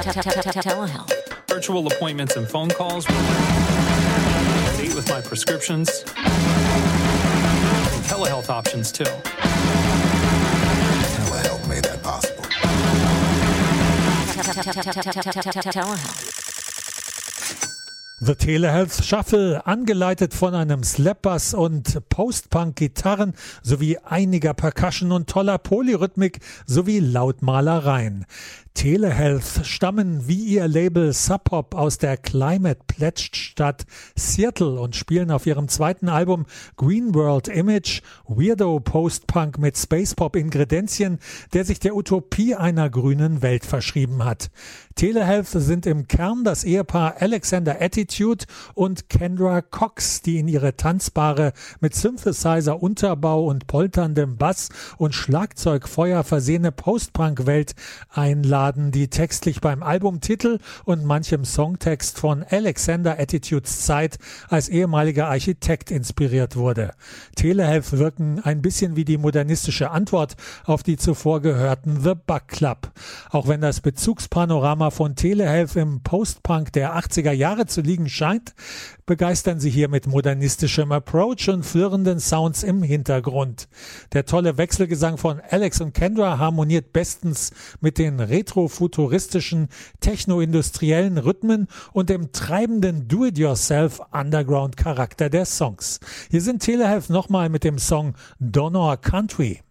Telehealth. Virtual appointments and phone calls. Date with my prescriptions. And telehealth options too. Telehealth made that possible. Telehealth. The Telehealth Shuffle, angeleitet von einem Slap-Bass und Post-Punk-Gitarren sowie einiger Percussion und toller Polyrhythmik sowie Lautmalereien. Telehealth stammen wie ihr Label Sub Pop aus der Climate-Pledged-Stadt Seattle und spielen auf ihrem zweiten Album Green World Image Weirdo Post-Punk mit Space-Pop-Ingredienzien, der sich der Utopie einer grünen Welt verschrieben hat. Telehealth sind im Kern das Ehepaar Alexander Attitude und Kendra Cox, die in ihre tanzbare, mit Synthesizer-Unterbau und polterndem Bass und Schlagzeugfeuer versehene Post-Punk-Welt einladen, die textlich beim Albumtitel und manchem Songtext von Alexander Attitudes Zeit als ehemaliger Architekt inspiriert wurde. Telehealth wirken ein bisschen wie die modernistische Antwort auf die zuvor gehörten The Bug Club. Auch wenn das Bezugspanorama von Telehealth im Post-Punk der 80er Jahre zu liegen scheint, begeistern sie hier mit modernistischem Approach und flirrenden Sounds im Hintergrund. Der tolle Wechselgesang von Alex und Kendra harmoniert bestens mit den retrofuturistischen, technoindustriellen Rhythmen und dem treibenden Do-it-yourself-Underground-Charakter der Songs. Hier sind Telehealth nochmal mit dem Song Donor Country.